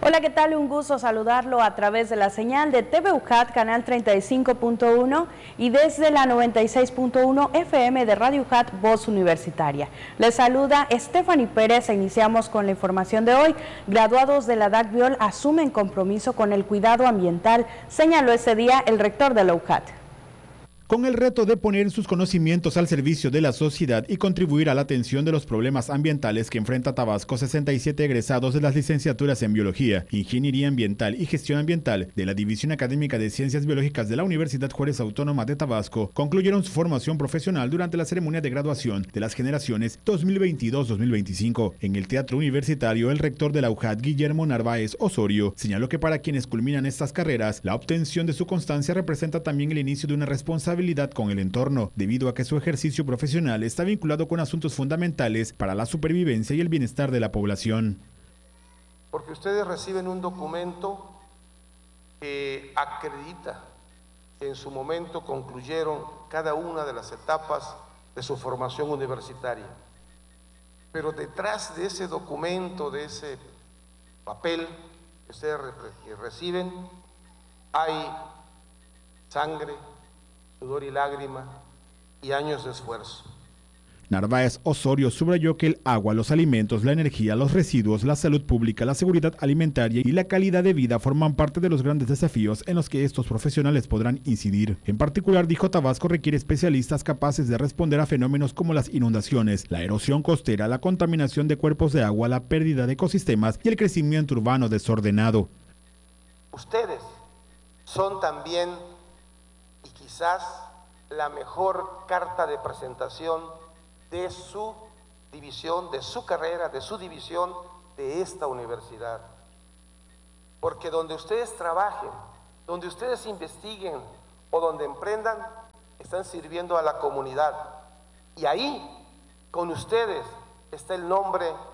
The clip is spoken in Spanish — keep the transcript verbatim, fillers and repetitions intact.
Hola, ¿qué tal? Un gusto saludarlo a través de la señal de T V U C A T, canal treinta y cinco punto uno y desde la noventa y seis punto uno F M de Radio U C A T, Voz Universitaria. Les saluda Stephanie Pérez e iniciamos con la información de hoy. Graduados de la D A C Biol asumen compromiso con el cuidado ambiental, señaló ese día el rector de la U C A T. Con el reto de poner sus conocimientos al servicio de la sociedad y contribuir a la atención de los problemas ambientales que enfrenta Tabasco, sesenta y siete egresados de las licenciaturas en Biología, Ingeniería Ambiental y Gestión Ambiental de la División Académica de Ciencias Biológicas de la Universidad Juárez Autónoma de Tabasco concluyeron su formación profesional durante la ceremonia de graduación de las generaciones dos mil veintidós dos mil veinticinco. En el Teatro Universitario, el rector de la U C A T, Guillermo Narváez Osorio, señaló que para quienes culminan estas carreras, la obtención de su constancia representa también el inicio de una responsabilidad con el entorno, debido a que su ejercicio profesional está vinculado con asuntos fundamentales para la supervivencia y el bienestar de la población. Porque ustedes reciben un documento que acredita que en su momento concluyeron cada una de las etapas de su formación universitaria. Pero detrás de ese documento, de ese papel que ustedes reciben, hay sangre, sudor y lágrima y años de esfuerzo. Narváez Osorio subrayó que el agua, los alimentos, la energía, los residuos, la salud pública, la seguridad alimentaria y la calidad de vida forman parte de los grandes desafíos en los que estos profesionales podrán incidir. En particular, dijo, Tabasco requiere especialistas capaces de responder a fenómenos como las inundaciones, la erosión costera, la contaminación de cuerpos de agua, la pérdida de ecosistemas y el crecimiento urbano desordenado. Ustedes son también quizás la mejor carta de presentación de su división, de su carrera, de su división, de esta universidad. Porque donde ustedes trabajen, donde ustedes investiguen o donde emprendan, están sirviendo a la comunidad. Y ahí, con ustedes, está el nombre